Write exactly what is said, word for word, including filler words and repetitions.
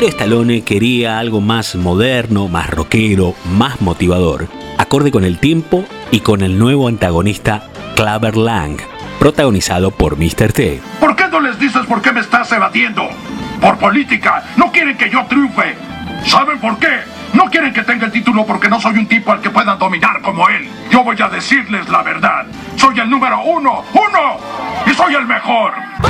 pero Stallone quería algo más moderno, más rockero, más motivador, acorde con el tiempo y con el nuevo antagonista Clubber Lang, protagonizado por míster T. ¿Por qué no les dices por qué me estás evadiendo? Por política, no quieren que yo triunfe. ¿Saben por qué? No quieren que tenga el título porque no soy un tipo al que puedan dominar como él. Yo voy a decirles la verdad. Soy el número uno, uno, y soy el mejor.